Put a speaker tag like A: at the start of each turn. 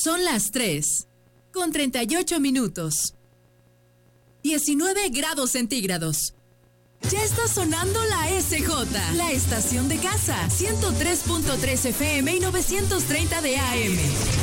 A: Son las 3:38. 19 grados centígrados. Ya está sonando la SJ, la estación de casa. 103.3 FM y 930 de AM.